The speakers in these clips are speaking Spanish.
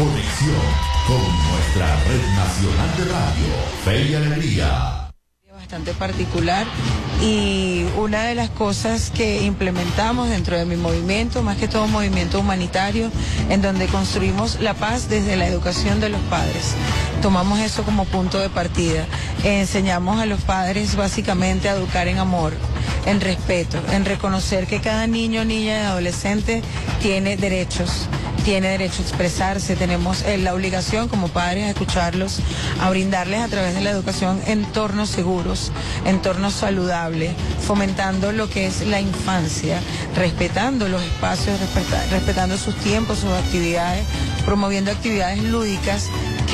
conexión con nuestra red nacional de radio, Fe y Alegría. Bastante particular, y una de las cosas que implementamos dentro de mi movimiento, más que todo un movimiento humanitario, en donde construimos la paz desde la educación de los padres. Tomamos eso como punto de partida. Enseñamos a los padres básicamente a educar en amor, en respeto, en reconocer que cada niño, niña y adolescente tiene derechos a expresarse. Tenemos la obligación como padres a escucharlos, a brindarles a través de la educación entornos seguros, entornos saludables, fomentando lo que es la infancia, respetando los espacios, respetando sus tiempos, sus actividades, promoviendo actividades lúdicas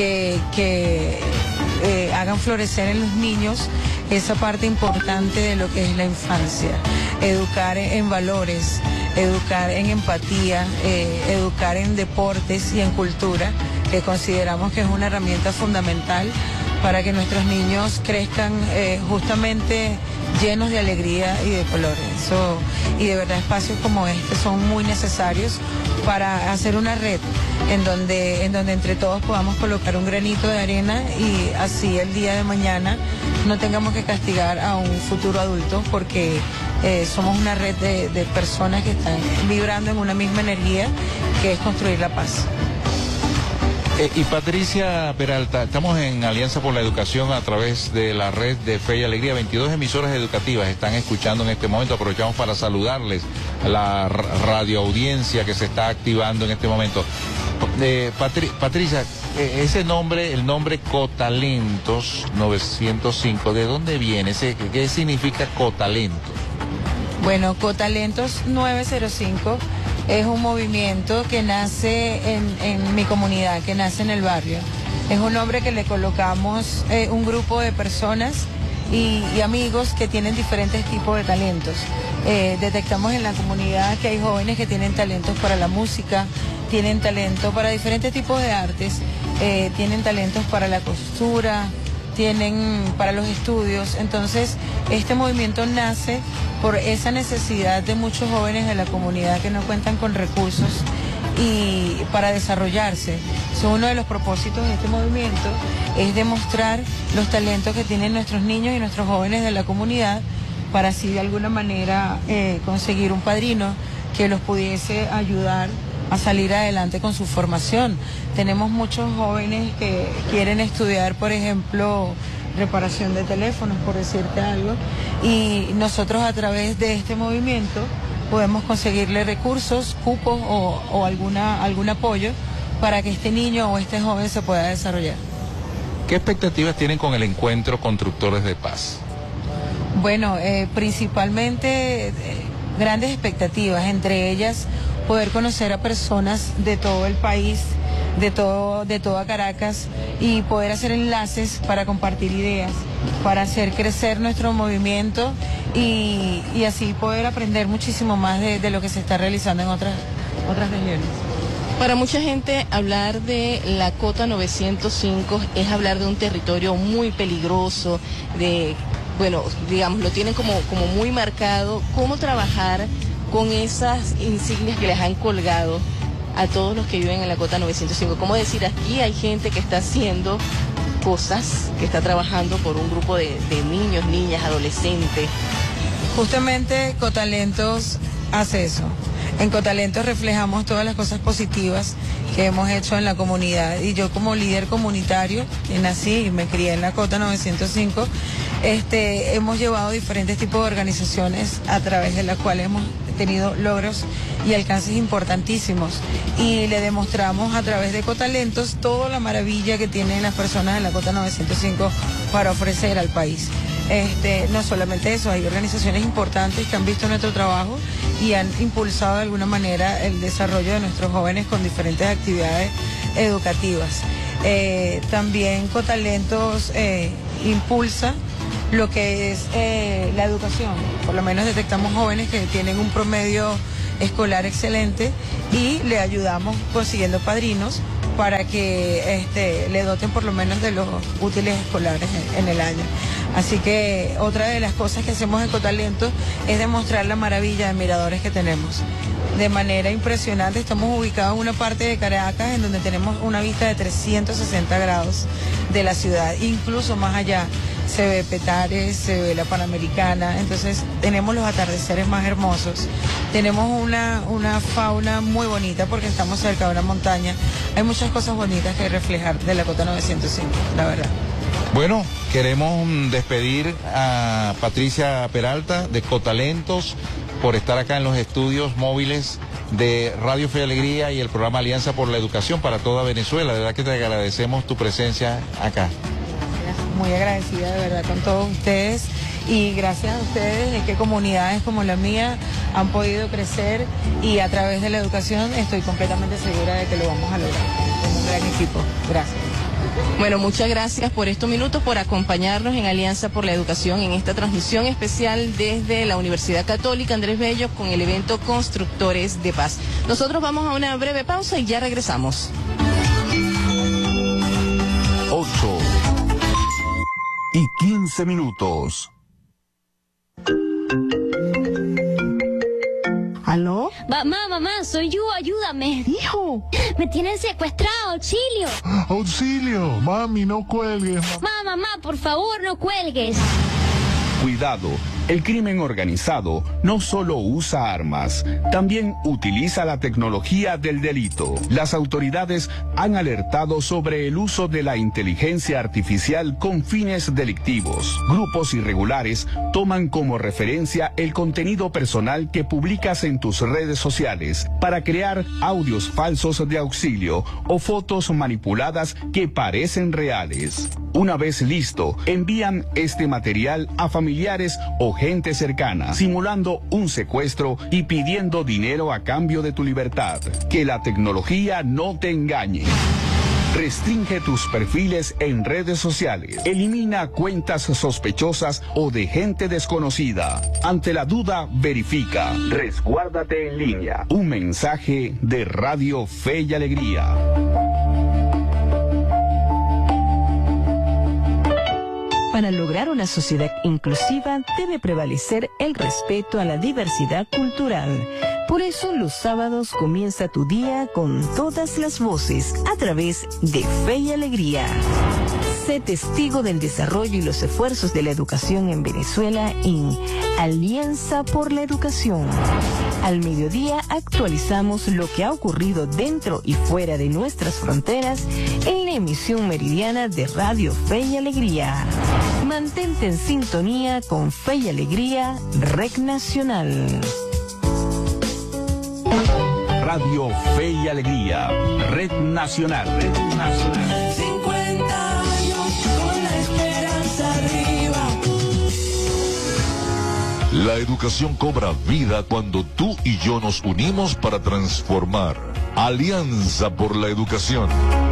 que hagan florecer en los niños esa parte importante de lo que es la infancia. Educar en valores, educar en empatía, educar en deportes y en cultura, que consideramos que es una herramienta fundamental para que nuestros niños crezcan justamente llenos de alegría y de colores. Y de verdad espacios como este son muy necesarios para hacer una red en donde entre todos podamos colocar un granito de arena, y así el día de mañana no tengamos que castigar a un futuro adulto, porque somos una red de personas que están vibrando en una misma energía, que es construir la paz. Y Patricia Peralta, estamos en Alianza por la Educación a través de la red de Fe y Alegría. 22 emisoras educativas están escuchando en este momento. Aprovechamos para saludarles a la radioaudiencia que se está activando en este momento. Patricia, ese nombre, el nombre Cotalentos 905, ¿de dónde viene? ¿Qué significa Cotalentos? Bueno, Cotalentos 905 es un movimiento que nace en mi comunidad, que nace en el barrio. Es un nombre que le colocamos un grupo de personas y amigos que tienen diferentes tipos de talentos. Detectamos en la comunidad que hay jóvenes que tienen talentos para la música, tienen talento para diferentes tipos de artes, tienen talentos para la costura, tienen para los estudios. Entonces, este movimiento nace por esa necesidad de muchos jóvenes de la comunidad que no cuentan con recursos y para desarrollarse. Uno de los propósitos de este movimiento es demostrar los talentos que tienen nuestros niños y nuestros jóvenes de la comunidad, para así de alguna manera conseguir un padrino que los pudiese ayudar a salir adelante con su formación. Tenemos muchos jóvenes que quieren estudiar, por ejemplo, reparación de teléfonos, por decirte algo, y nosotros a través de este movimiento podemos conseguirle recursos, cupos o algún apoyo para que este niño o este joven se pueda desarrollar. ¿Qué expectativas tienen con el encuentro Constructores de Paz? Bueno, principalmente grandes expectativas, entre ellas poder conocer a personas de todo el país, de toda Caracas, y poder hacer enlaces para compartir ideas, para hacer crecer nuestro movimiento y así poder aprender muchísimo más de lo que se está realizando en otras regiones. Para mucha gente, hablar de la Cota 905 es hablar de un territorio muy peligroso, bueno, digamos, lo tienen como muy marcado. ¿Cómo trabajar con esas insignias que les han colgado a todos los que viven en la Cota 905? ¿Cómo decir, aquí hay gente que está haciendo cosas, que está trabajando por un grupo de niños, niñas, adolescentes? Justamente Cotalentos hace eso. En Cotalentos reflejamos todas las cosas positivas que hemos hecho en la comunidad, y yo como líder comunitario, que nací y me crié en la Cota 905, hemos llevado diferentes tipos de organizaciones a través de las cuales hemos tenido logros y alcances importantísimos, y le demostramos a través de Cotalentos toda la maravilla que tienen las personas de la Cota 905 para ofrecer al país. No solamente eso, hay organizaciones importantes que han visto nuestro trabajo y han impulsado de alguna manera el desarrollo de nuestros jóvenes con diferentes actividades educativas. También Cotalentos impulsa lo que es la educación. Por lo menos detectamos jóvenes que tienen un promedio escolar excelente y le ayudamos consiguiendo padrinos para que le doten por lo menos de los útiles escolares en el año. Así que otra de las cosas que hacemos en Cotalentos es demostrar la maravilla de miradores que tenemos. de manera impresionante. Estamos ubicados en una parte de Caracas en donde tenemos una vista de 360 grados de la ciudad, incluso más allá. Se ve Petare, se ve la Panamericana, entonces tenemos los atardeceres más hermosos. Tenemos una fauna muy bonita porque estamos cerca de una montaña. Hay muchas cosas bonitas que reflejar de la Cota 905, la verdad. Bueno, queremos despedir a Patricia Peralta de Cotalentos por estar acá en los estudios móviles de Radio Fe y Alegría y el programa Alianza por la Educación para toda Venezuela. De verdad que te agradecemos tu presencia acá. Muy agradecida de verdad con todos ustedes y gracias a ustedes es que comunidades como la mía han podido crecer y a través de la educación estoy completamente segura de que lo vamos a lograr. Es un gran equipo. Gracias. Bueno, muchas gracias por estos minutos, por acompañarnos en Alianza por la Educación en esta transmisión especial desde la Universidad Católica Andrés Bello con el evento Constructores de Paz. Nosotros vamos a una breve pausa y ya regresamos. 8:15. ¿Aló? Mamá, soy yo, ayúdame. Hijo. Me tienen secuestrado, auxilio. Auxilio, mami, no cuelgues. Mamá, por favor, no cuelgues. Cuidado, el crimen organizado no solo usa armas, también utiliza la tecnología del delito. Las autoridades han alertado sobre el uso de la inteligencia artificial con fines delictivos. Grupos irregulares toman como referencia el contenido personal que publicas en tus redes sociales para crear audios falsos de auxilio o fotos manipuladas que parecen reales. Una vez listo, envían este material a familiares o gente cercana, simulando un secuestro y pidiendo dinero a cambio de tu libertad. Que la tecnología no te engañe. Restringe tus perfiles en redes sociales. Elimina cuentas sospechosas o de gente desconocida. Ante la duda, verifica. Resguárdate en línea. Un mensaje de Radio Fe y Alegría. Para lograr una sociedad inclusiva debe prevalecer el respeto a la diversidad cultural. Por eso los sábados comienza tu día con todas las voces a través de Fe y Alegría. Sé testigo del desarrollo y los esfuerzos de la educación en Venezuela en Alianza por la Educación. Al mediodía actualizamos lo que ha ocurrido dentro y fuera de nuestras fronteras en la emisión meridiana de Radio Fe y Alegría. Mantente en sintonía con Fe y Alegría, Red Nacional. Radio Fe y Alegría, Red Nacional. Red Nacional. 50 años con la esperanza arriba. La educación cobra vida cuando tú y yo nos unimos para transformar. Alianza por la Educación.